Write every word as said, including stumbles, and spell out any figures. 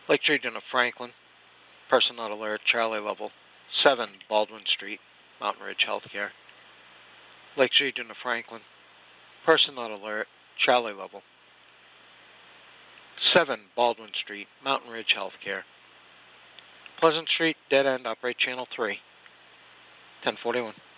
Lakes Region of Franklin, person not alert, Charlie level. seven Baldwin Street, Mountain Ridge Healthcare. Lakes Region of Franklin, person not alert, Charlie level. seven Baldwin Street, Mountain Ridge Healthcare. Pleasant Street, dead end, operate channel three. ten forty-one.